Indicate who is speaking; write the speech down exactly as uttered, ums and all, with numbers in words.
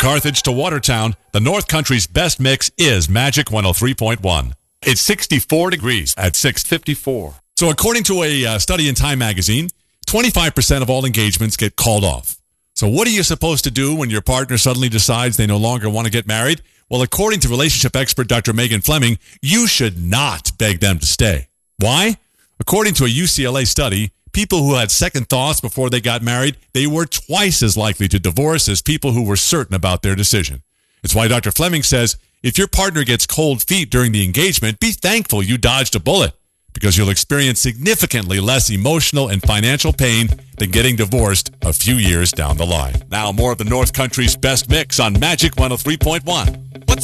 Speaker 1: Carthage to Watertown, the North Country's best mix is Magic one oh three point one. It's sixty-four degrees at six fifty-four. So according to a uh, study in Time magazine, twenty-five percent of all engagements get called off. So what are you supposed to do when your partner suddenly decides they no longer want to get married? Well, according to relationship expert Doctor Megan Fleming, you should not beg them to stay. Why? According to a U C L A study, people who had second thoughts before they got married, they were twice as likely to divorce as people who were certain about their decision. It's why Doctor Fleming says, if your partner gets cold feet during the engagement, be thankful you dodged a bullet, because you'll experience significantly less emotional and financial pain than getting divorced a few years down the line. Now, more of the North Country's best mix on Magic one oh three point one. What's